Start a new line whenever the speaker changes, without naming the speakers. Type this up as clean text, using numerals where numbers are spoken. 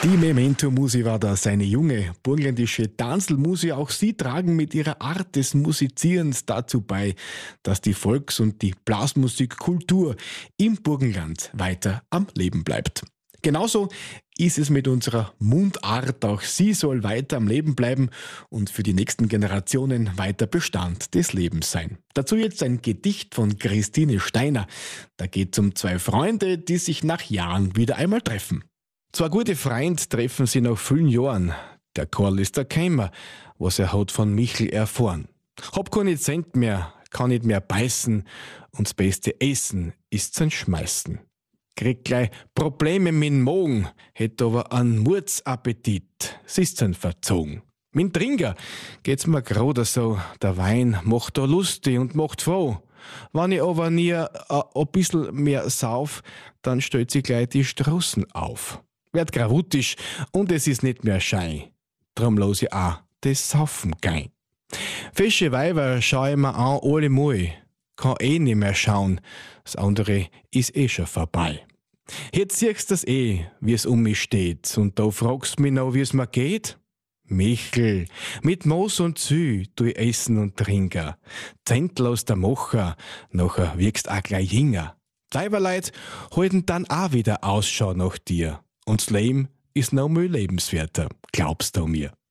Die Memento-Musi war da seine junge burgenländische Tanzlmusi. Auch sie tragen mit ihrer Art des Musizierens dazu bei, dass die Volks- und die Blasmusikkultur im Burgenland weiter am Leben bleibt. Genauso ist es mit unserer Mundart. Auch sie soll weiter am Leben bleiben und für die nächsten Generationen weiter Bestand des Lebens sein. Dazu jetzt ein Gedicht von Christine Steiner. Da geht es um zwei Freunde, die sich nach Jahren wieder einmal treffen. Zwei gute Freunde treffen sie nach vielen Jahren. Der Karl ist der Keimer, was er hat von Michel erfahren. Hab keine Cent mehr, kann nicht mehr beißen und das beste Essen ist sein Schmeißen. Krieg gleich Probleme mit dem Magen, hätt aber einen Mordsappetit, es ist sein verzogen. Mit dem Trinker geht's mir gerade so, der Wein macht da lustig und macht froh. Wenn ich aber nie ein bissl mehr sauf, dann stellt sich gleich die Straßen auf. Werd gravutisch und es ist nicht mehr Schein. Drum los ich auch das Saufen gein. Fesche Weiber schau ich mir an alle Mal. Kann nicht mehr schauen, das andere ist schon vorbei. Jetzt siehst das wie es um mich steht und da fragst mich noch, wie es mir geht. Michel, mit Moos und Zü tu ich essen und trinken. Zentel aus der Mocher, nachher wirkst auch gleich jünger. Weiberleut halten dann auch wieder Ausschau nach dir. Und das Leben ist noch mal lebenswerter, glaubst du mir?